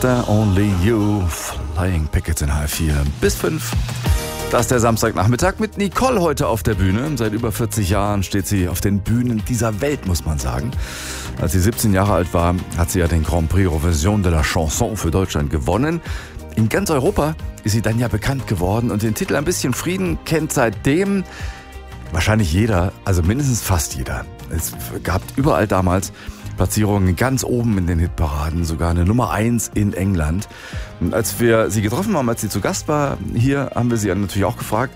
Only You, Flying Pickets in H4 bis 5. Das ist der Samstagnachmittag mit Nicole heute auf der Bühne. Seit über 40 Jahren steht sie auf den Bühnen dieser Welt, muss man sagen. Als sie 17 Jahre alt war, hat sie ja den Grand Prix Eurovision de la Chanson für Deutschland gewonnen. In ganz Europa ist sie dann ja bekannt geworden und den Titel Ein bisschen Frieden kennt seitdem wahrscheinlich jeder, also mindestens fast jeder. Es gab überall damals Platzierungen ganz oben in den Hitparaden, sogar eine Nummer 1 in England. Und als wir sie getroffen haben, als sie zu Gast war, hier haben wir sie natürlich auch gefragt,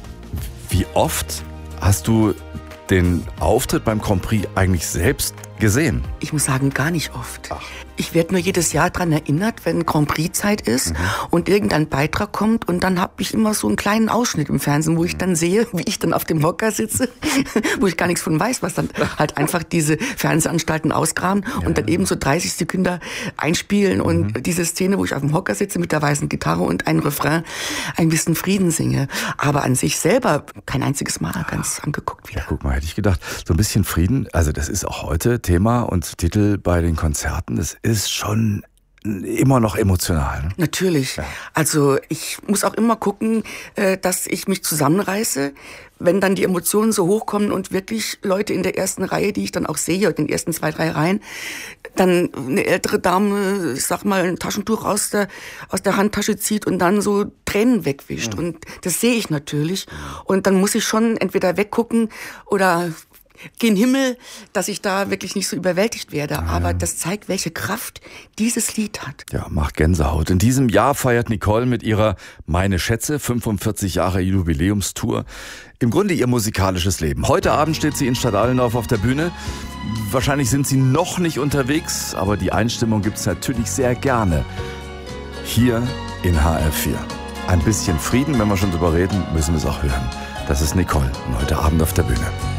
wie oft hast du den Auftritt beim Grand Prix eigentlich selbst gesehen? Ich muss sagen, gar nicht oft. Ach. Ich werde nur jedes Jahr daran erinnert, wenn Grand Prix-Zeit ist und irgendein Beitrag kommt und dann habe ich immer so einen kleinen Ausschnitt im Fernsehen, wo ich dann sehe, wie ich dann auf dem Hocker sitze, wo ich gar nichts von weiß, was dann halt einfach diese Fernsehanstalten ausgraben und dann eben so 30 Sekunden einspielen und diese Szene, wo ich auf dem Hocker sitze mit der weißen Gitarre und ein Refrain, ein bisschen Frieden singe. Aber an sich selber kein einziges Mal ganz angeguckt wieder. Ja, guck mal, hätte ich gedacht, so ein bisschen Frieden, also das ist auch heute Thema und Titel bei den Konzerten, das ist schon immer noch emotional. Ne? Natürlich. Ja. Also ich muss auch immer gucken, dass ich mich zusammenreiße, wenn dann die Emotionen so hochkommen und wirklich Leute in der ersten Reihe, die ich dann auch sehe, in den ersten 2, 3 Reihen, dann eine ältere Dame, ich sag mal, ein Taschentuch aus der Handtasche zieht und dann so Tränen wegwischt. Und das sehe ich natürlich. Und dann muss ich schon entweder weggucken oder gen Himmel, dass ich da wirklich nicht so überwältigt werde. Aber das zeigt, welche Kraft dieses Lied hat. Ja, macht Gänsehaut. In diesem Jahr feiert Nicole mit ihrer Meine Schätze 45 Jahre Jubiläumstour im Grunde ihr musikalisches Leben. Heute Abend steht sie in Stadt Allendorf auf der Bühne. Wahrscheinlich sind sie noch nicht unterwegs, aber die Einstimmung gibt's natürlich sehr gerne. Hier in HR4. Ein bisschen Frieden, wenn wir schon drüber reden, müssen wir es auch hören. Das ist Nicole heute Abend auf der Bühne.